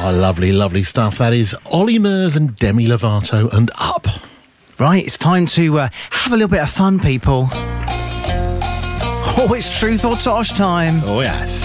Lovely, lovely stuff. That is Ollie Murs and Demi Lovato and Up. Right, it's time to have a little bit of fun, people. Oh, it's Truth or Tosh time. Oh, yes.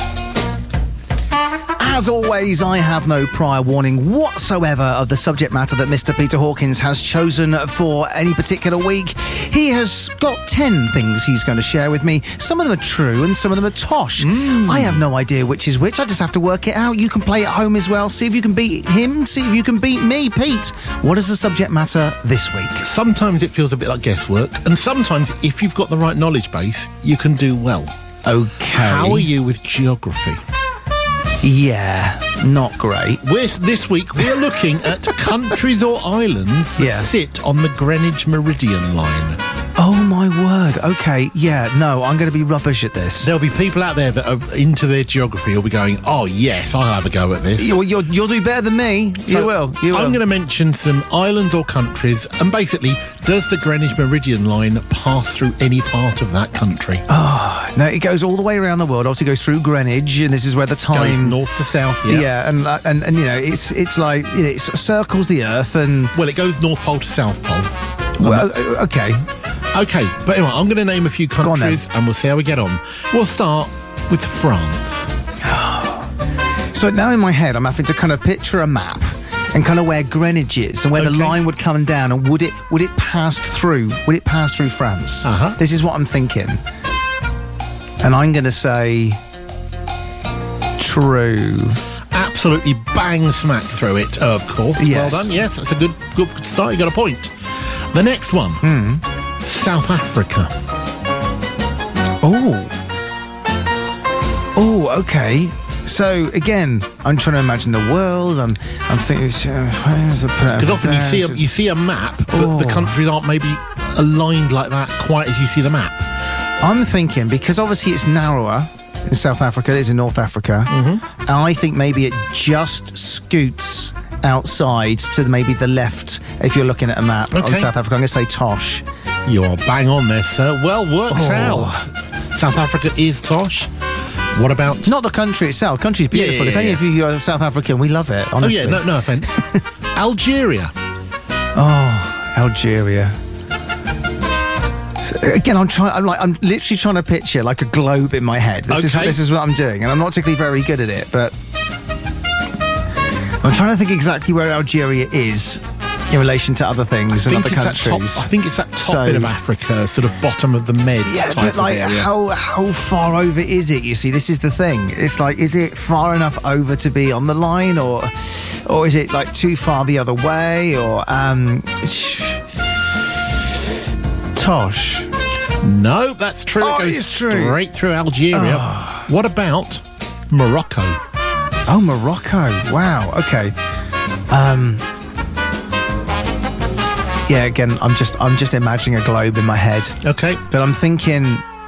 As always, I have no prior warning whatsoever of the subject matter that Mr. Peter Hawkins has chosen for any particular week. He has got 10 things he's going to share with me. Some of them are true and some of them are tosh. I have no idea which is which. I just have to work it out. You can play at home as well. See if you can beat him. See if you can beat me. Pete, what is the subject matter this week? Sometimes it feels a bit like guesswork, and sometimes, if you've got the right knowledge base, you can do well. Okay. How are you with geography? Yeah, not great. This week, we're looking at countries or islands that sit on the Greenwich Meridian line. Oh, my word. Okay, yeah, no, I'm going to be rubbish at this. There'll be people out there that are into their geography who'll be going, oh, yes, I'll have a go at this. You'll do better than me. You will. I'm going to mention some islands or countries, and basically, does the Greenwich Meridian line pass through any part of that country? Oh, no, it goes all the way around the world. Obviously, it goes through Greenwich, and this is where the time... Goes north to south, yeah. Yeah, and you know, it's like, you know, it sort of circles the Earth, and... Well, it goes North Pole to South Pole. Well, okay. Okay, but anyway, I'm going to name a few countries and we'll see how we get on. We'll start with France. So now in my head, I'm having to kind of picture a map and kind of where Greenwich is and where the line would come down, and would it pass through? Would it pass through France? This is what I'm thinking, and I'm going to say true. Absolutely bang smack through it, of course. Yes. Well done. Yes, that's a good start. You got a point. The next one, South Africa. Oh, okay. So again, I'm trying to imagine the world. I'm thinking because often you see a map, but the countries aren't maybe aligned like that quite as you see the map. I'm thinking, because obviously it's narrower in South Africa, it is in North Africa, and I think maybe it just scoots outside to maybe the left if you're looking at a map of South Africa. I'm going to say tosh. You're bang on there, sir. Well worked out. South Africa is tosh. What about... Not the country itself. The country's beautiful. If any of you are South African, we love it, honestly. Oh, yeah, no offence. Algeria. Oh, Algeria. So, again, I'm literally trying to picture like a globe in my head. This is what I'm doing, and I'm not particularly very good at it, but I'm trying to think exactly where Algeria is in relation to other things and other countries. I think it's that top bit of Africa, sort of bottom of the Med. Yeah, but like, how far over is it? You see, this is the thing. It's like, is it far enough over to be on the line, or is it like too far the other way? Or tosh. No, that's true. Oh, it goes straight through Algeria. What about Morocco? Oh, Morocco. Wow. Okay. Yeah, again, I'm just imagining a globe in my head. Okay. But I'm thinking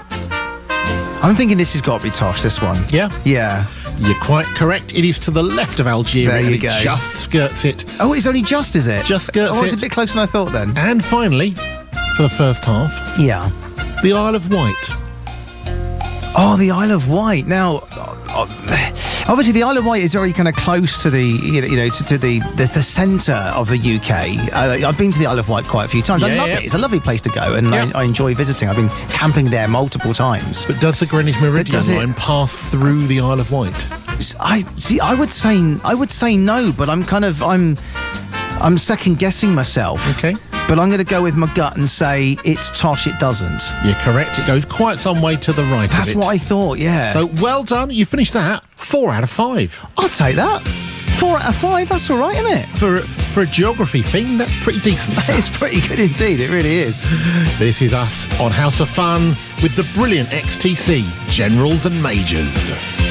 this has got to be tosh, this one. Yeah? Yeah. You're quite correct. It is to the left of Algeria. There you go. It just skirts it. Oh, it's only just, is it? Just skirts it. It's a bit closer than I thought then. And finally, for the first half, the Isle of Wight. Oh, the Isle of Wight. Now, obviously, the Isle of Wight is very kind of close to the centre of the UK. I've been to the Isle of Wight quite a few times. I love it. It's a lovely place to go, and I enjoy visiting. I've been camping there multiple times. But does the Greenwich Meridian line pass through the Isle of Wight? I would say no, but I'm second guessing myself. Okay. But I'm going to go with my gut and say it's tosh, it doesn't. You're correct. It goes quite some way to the right of it. That's what I thought, yeah. So, well done. You finished that 4 out of 5. I'll take that. 4 out of 5, that's all right, isn't it? For a geography thing, that's pretty decent. It's pretty good indeed, it really is. This is us on House of Fun with the brilliant XTC, Generals and Majors.